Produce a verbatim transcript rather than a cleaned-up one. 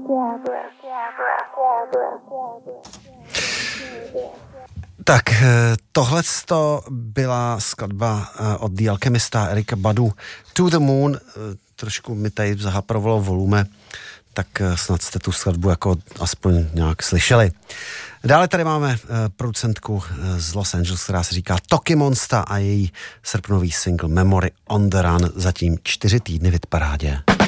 Tak tohle byla skladba od The Alchemista Erika Badu To the Moon. Trošku mi tady zahaprovalo volume, tak snad jste tu skladbu jako aspoň nějak slyšeli. Dále tady máme producentku z Los Angeles, která se říká Toki Monsta a její srpnový single Memory on the Run, zatím čtyři týdny v hitparádě.